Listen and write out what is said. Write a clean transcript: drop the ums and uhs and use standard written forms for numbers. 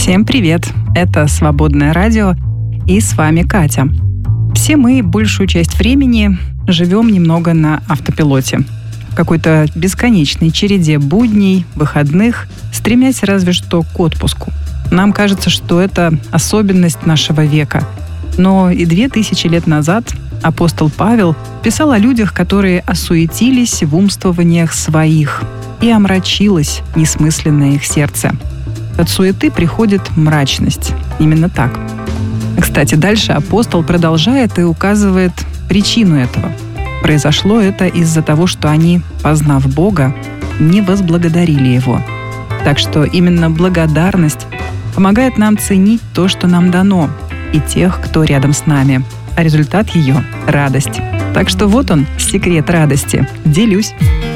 Всем привет! Это «Свободное радио» и с вами Катя. Все мы большую часть времени живем немного на автопилоте. В какой-то бесконечной череде будней, выходных, стремясь разве что к отпуску. Нам кажется, что это особенность нашего века. Но и 2000 лет назад апостол Павел писал о людях, которые осуетились в умствованиях своих, и омрачилось несмысленное их сердце. От суеты приходит мрачность. Именно так. Кстати, дальше апостол продолжает и указывает причину этого. Произошло это из-за того, что они, познав Бога, не возблагодарили Его. Так что именно благодарность помогает нам ценить то, что нам дано, и тех, кто рядом с нами. А результат ее — радость. Так что вот он, секрет радости. Делюсь.